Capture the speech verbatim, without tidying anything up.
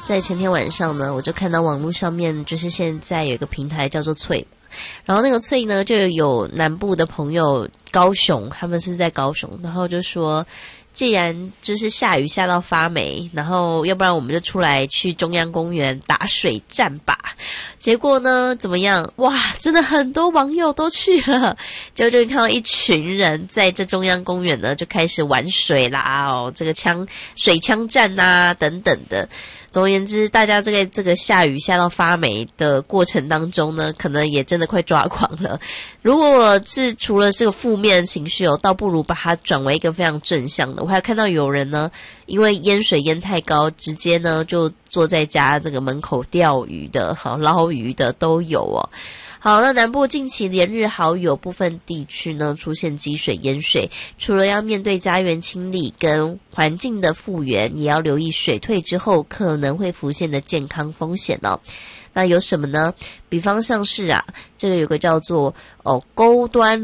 在前天晚上呢，我就看到网络上面就是现在有一个平台叫做脆，然后那个脆呢就有南部的朋友，高雄，他们是在高雄，然后就说既然就是下雨下到发霉，然后要不然我们就出来去中央公园打水战吧。结果呢怎么样？哇，真的很多网友都去了，结果就看到一群人在这中央公园呢就开始玩水啦，哦，这个枪水枪战啊等等的。总而言之，大家这个这个下雨下到发霉的过程当中呢，可能也真的快抓狂了。如果是除了这个负面的情绪哦，倒不如把它转为一个非常正向的。我还看到有人呢，因为淹水淹太高，直接呢就坐在家这个门口钓鱼的，好捞鱼的都有哦。好，那南部近期连日豪雨，有部分地区呢出现积水淹水，除了要面对家园清理跟环境的复原，也要留意水退之后可能会浮现的健康风险哦。那有什么呢？比方像是啊，这个有个叫做哦沟端